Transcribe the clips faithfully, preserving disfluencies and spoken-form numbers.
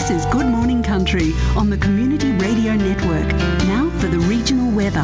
This is Good Morning Country on the Community Radio Network. Now for the regional weather.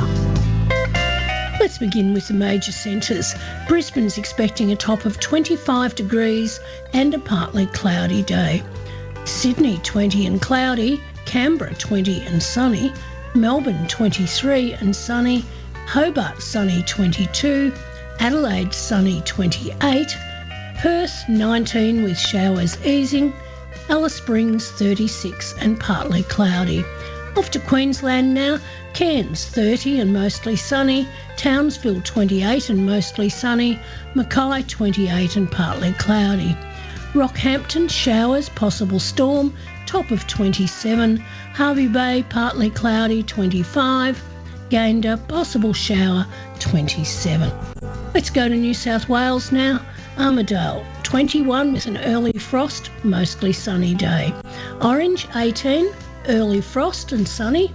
Let's begin with the major centres. Brisbane's expecting a top of twenty-five degrees and a partly cloudy day. Sydney twenty and cloudy, Canberra twenty and sunny, Melbourne twenty-three and sunny, Hobart sunny twenty-two, Adelaide sunny twenty-eight, Perth nineteen with showers easing, Alice Springs thirty-six and partly cloudy. Off to Queensland now, Cairns thirty and mostly sunny, Townsville twenty-eight and mostly sunny, Mackay twenty-eight and partly cloudy. Rockhampton showers, possible storm, top of twenty-seven, Hervey Bay partly cloudy twenty-five, Gayndah possible shower twenty-seven. Let's go to New South Wales now. Armidale twenty-one with an early frost, mostly sunny day. Orange eighteen, early frost and sunny.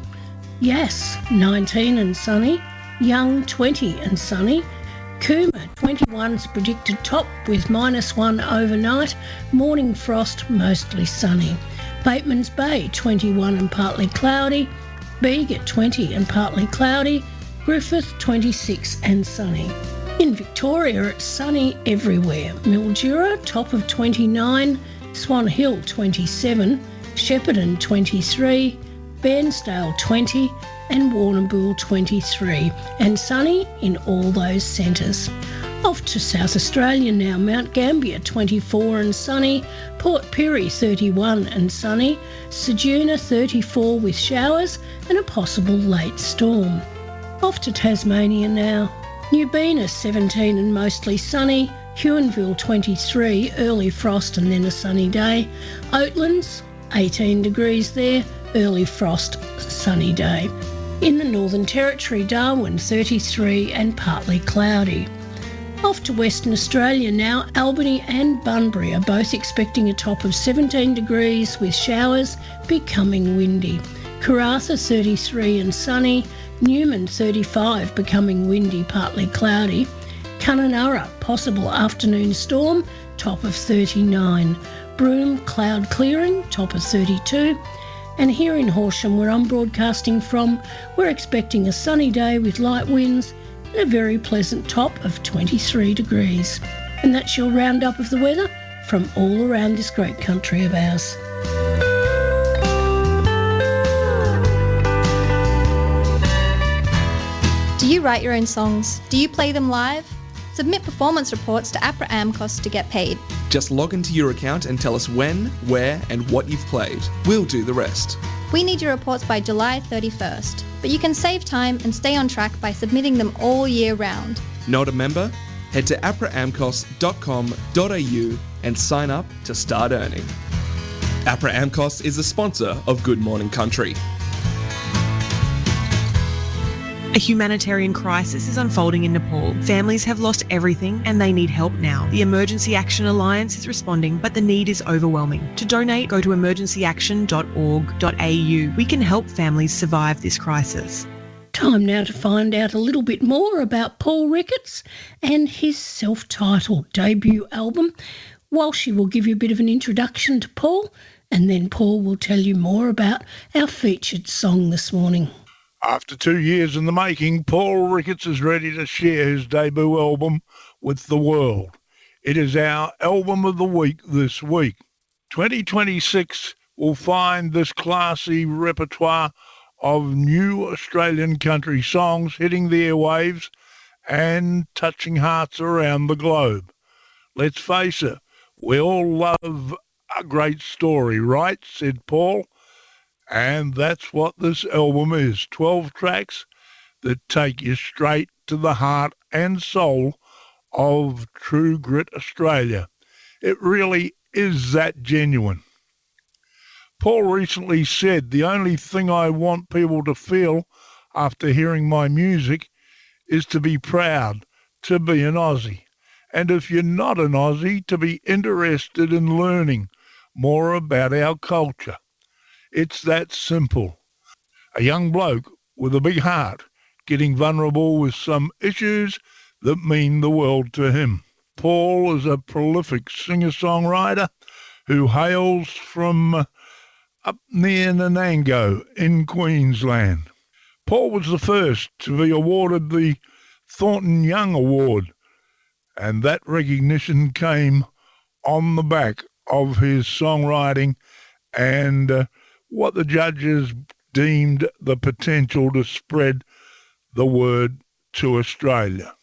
Yass nineteen and sunny. Young twenty and sunny. Cooma twenty-one is predicted top with minus one overnight. Morning frost, mostly sunny. Bateman's Bay twenty-one and partly cloudy. Bega twenty and partly cloudy. Griffith twenty-six and sunny. In Victoria, it's sunny everywhere. Mildura, top of twenty-nine, Swan Hill twenty-seven, Shepparton twenty-three, Bairnsdale twenty and Warrnambool twenty-three, and sunny in all those centres. Off to South Australia now. Mount Gambier twenty-four and sunny, Port Pirie thirty-one and sunny, Ceduna thirty-four with showers and a possible late storm. Off to Tasmania now. Newbena seventeen and mostly sunny, Huonville twenty-three, early frost and then a sunny day, Oatlands eighteen degrees there, early frost, sunny day. In the Northern Territory, Darwin thirty-three and partly cloudy. Off to Western Australia now. Albany and Bunbury are both expecting a top of seventeen degrees with showers, becoming windy. Karratha thirty-three and sunny, Newman thirty-five, becoming windy, partly cloudy. Kununurra, possible afternoon storm, top of thirty-nine. Broome, cloud clearing, top of thirty-two. And here in Horsham, where I'm broadcasting from, we're expecting a sunny day with light winds and a very pleasant top of twenty-three degrees. And that's your roundup of the weather from all around this great country of ours. Do you write your own songs? Do you play them live? Submit performance reports to APRA AMCOS to get paid. Just log into your account and tell us when, where and what you've played. We'll do the rest. We need your reports by July thirty-first, but you can save time and stay on track by submitting them all year round. Not a member? Head to apra amcos dot com dot a u and sign up to start earning. APRA AMCOS is a sponsor of Good Morning Country. A humanitarian crisis is unfolding in Nepal. Families have lost everything and they need help now. The Emergency Action Alliance is responding, but the need is overwhelming. To donate, go to emergency action dot org dot a u. We can help families survive this crisis. Time now to find out a little bit more about Paul Ricketts and his self-titled debut album. Walshy will give you a bit of an introduction to Paul, and then Paul will tell you more about our featured song this morning. After two years in the making, Paul Ricketts is ready to share his debut album with the world. It is our album of the week this week. twenty twenty-six will find this classy repertoire of new Australian country songs hitting the airwaves and touching hearts around the globe. Let's face it, we all love a great story, right? Said Paul. And that's what this album is, twelve tracks that take you straight to the heart and soul of True Grit Australia. It really is that genuine. Paul recently said, the only thing I want people to feel after hearing my music is to be proud to be an Aussie. And if you're not an Aussie, to be interested in learning more about our culture. It's that simple. A young bloke with a big heart getting vulnerable with some issues that mean the world to him. Paul is a prolific singer-songwriter who hails from up near Nanango in Queensland. Paul was the first to be awarded the Thornton Young Award, and that recognition came on the back of his songwriting and uh, what the judges deemed the potential to spread the word to Australia.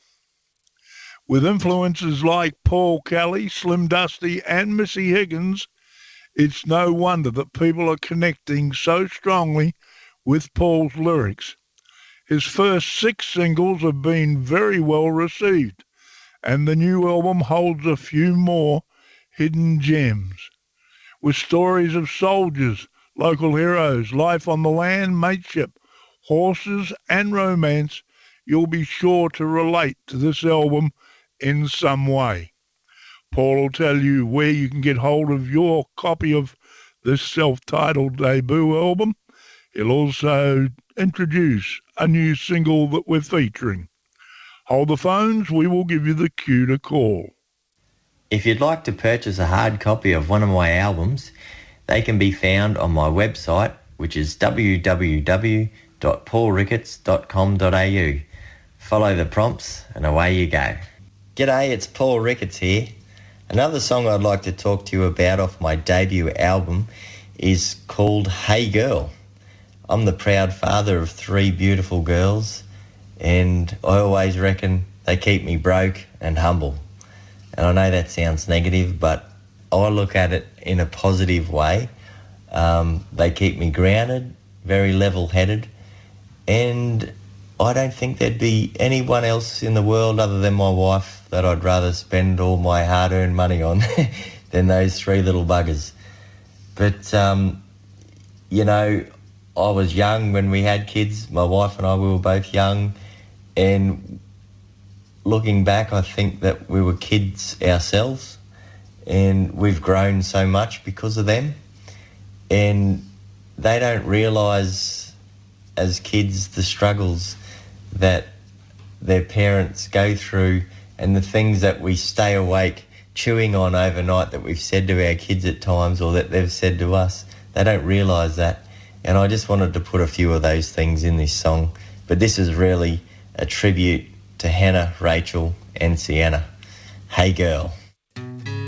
With influences like Paul Kelly, Slim Dusty and Missy Higgins, it's no wonder that people are connecting so strongly with Paul's lyrics. His first six singles have been very well received, and the new album holds a few more hidden gems. With stories of soldiers, local heroes, life on the land, mateship, horses and romance, you'll be sure to relate to this album in some way. Paul will tell you where you can get hold of your copy of this self-titled debut album. He'll also introduce a new single that we're featuring. Hold the phones, we will give you the cue to call. If you'd like to purchase a hard copy of one of my albums, they can be found on my website, which is w w w dot paul ricketts dot com dot a u. Follow the prompts and away you go. G'day, it's Paul Ricketts here. Another song I'd like to talk to you about off my debut album is called Hey Girl. I'm the proud father of three beautiful girls, and I always reckon they keep me broke and humble. And I know that sounds negative, but I look at it in a positive way. Um, they keep me grounded, very level-headed, and I don't think there'd be anyone else in the world other than my wife that I'd rather spend all my hard-earned money on than those three little buggers. But, um, you know, I was young when we had kids. My wife and I, we were both young, and looking back, I think that we were kids ourselves, and we've grown so much because of them. And they don't realise as kids the struggles that their parents go through and the things that we stay awake chewing on overnight that we've said to our kids at times or that they've said to us. They don't realise that. And I just wanted to put a few of those things in this song. But this is really a tribute to Hannah, Rachel and Sienna. Hey Girl.